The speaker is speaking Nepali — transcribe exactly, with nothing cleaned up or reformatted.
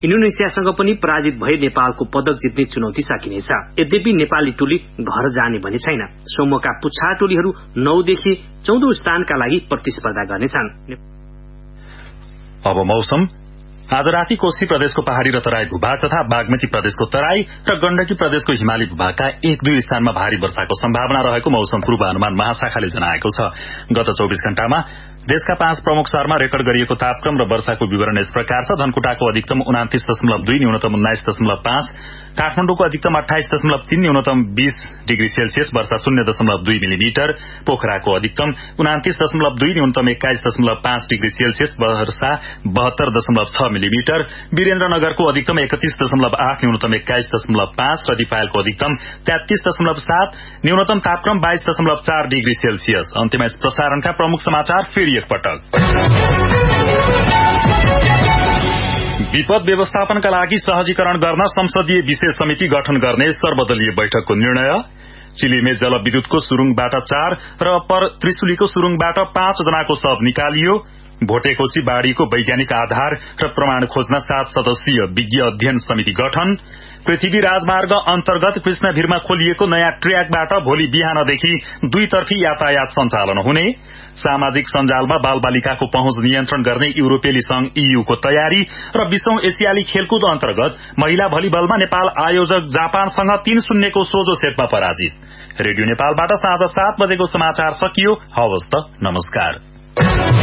इन्डोनेसियासँग पनि पराजित भए नेपालको पदक जित्ने चुनौती सकिनेछ। यद्यपि नेपाली टोली घर जाने भने छैन। समूहका पुच्छार टोलीहरू नौदेखि चौधौं स्थानका लागि प्रतिस्पर्धा गर्नेछन्। अब मौसम। आज राति कोशी प्रदेशको पहाड़ी र तराई भूभाग तथा बागमती प्रदेशको तराई र गण्डकी प्रदेशको हिमाली भूभागका एक दुई स्थानमा भारी वर्षाको सम्भावना रहेको मौसम पूर्वानुमान महाशाखाले जनाएको छ। गत चौबीस घण्टामा देशका पाँच प्रमुख शहरमा रेकर्ड गरिएको तापक्रम र वर्षाको विवरण यस प्रकार छ। धनकुटाको अधिकतम उनातीस दशमलव दुई न्यूनतम उन्नाइस दशमलव पाँच, काठमाडौँको अधिकतम अठाइस दशमलव तीन न्यूनतम बीस डिग्री सेल्सियस वर्षा शून्य दशमलव दुई मिलिमिटर, पोखराको अधिकतम उनातीस दशमलव दुई न्यूनतम एक्काइस दशमलव पाँच डिग्री सेल्सियस वर्षा बहत्तर दशमलव छ मिलिमिटर, वीरेन्द्रनगरको अधिकतम एकतीस दशमलव आठ न्यूनतम एक्काइस दशमलव पाँच र दिपायलको अधिकतम तेत्तीस दशमलव सात न्यूनतम तापक्रम बाइस दशमलव चार डिग्री सेल्सियस। अन्त्यमा प्रसारणका प्रमुख समाचार फेरि एकपटक। विपद व्यवस्थापनका लागि सहजीकरण गर्न संसदीय विशेष समिति गठन गर्ने सर्वदलीय बैठकको निर्णय। चिलीमे जलविद्युतको सुरुङबाट चार र अप्पर त्रिशुलीको सुरुङबाट पाँच जनाको शव निकालियो। भोटेकोशी बाढ़ीको वैज्ञानिक आधार र प्रमाण खोज्न सात सदस्यीय विज्ञ अध्ययन समिति गठन। पृथ्वी राजमार्ग अन्तर्गत कृष्णभिरमा खोलिएको नयाँ ट्र्याकबाट भोलि बिहानदेखि दुईतर्फी यातायात सञ्चालन हुने। सामाजिक सञ्जालमा बाल बालिकाको पहुँच नियन्त्रण गर्ने युरोपेली संघ ईयू को तयारी र बीसौं एसियाली खेलकुद अन्तर्गत महिला भलिबलमा नेपाल आयोजक जापानसँग तीन शून्यको सोझो सेटमा पराजित। रेडियो नेपालबाट साँझ सात बजेको समाचार सकियो। हवस् त, नमस्कार।